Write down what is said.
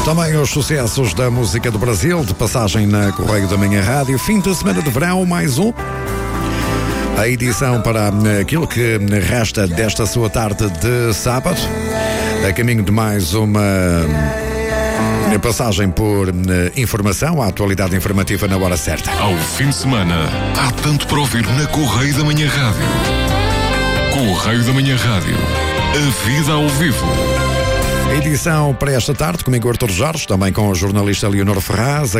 Também os sucessos da música do Brasil, de passagem na Correio da Manhã Rádio. Fim de semana de verão, mais um. A edição para aquilo que resta desta sua tarde de sábado. A caminho de mais uma passagem por informação, a atualidade informativa na hora certa. Ao fim de semana, há tanto para ouvir na Correio da Manhã Rádio. Correio da Manhã Rádio. A vida ao vivo. A edição para esta tarde, comigo Artur Jorge, também com a jornalista Leonor Ferraz.